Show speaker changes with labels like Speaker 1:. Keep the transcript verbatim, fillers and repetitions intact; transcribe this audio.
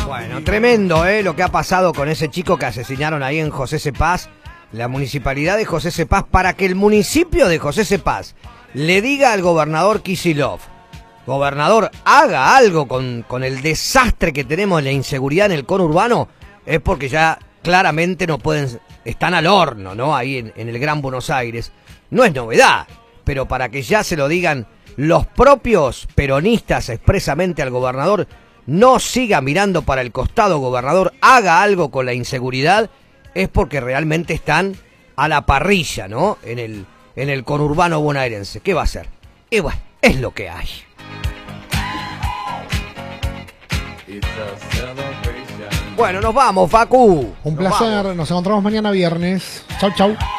Speaker 1: Bueno, tremendo, ¿eh? Lo que ha pasado con ese chico que asesinaron ahí en José Cepaz, la municipalidad de José Cepaz, para que el municipio de José Cepaz le diga al gobernador Kicillof: gobernador, haga algo con, con el desastre que tenemos en la inseguridad en el conurbano, es porque ya claramente no pueden, están al horno, ¿no? Ahí en, en el Gran Buenos Aires. No es novedad, pero para que ya se lo digan los propios peronistas expresamente al gobernador: no siga mirando para el costado, gobernador, haga algo con la inseguridad, es porque realmente están a la parrilla, ¿no? En el, en el conurbano bonaerense. ¿Qué va a hacer? Y bueno, es lo que hay. Bueno, nos vamos, Facu.
Speaker 2: Un
Speaker 1: Nos
Speaker 2: placer,
Speaker 1: vamos.
Speaker 2: nos encontramos mañana viernes. Chau, chau.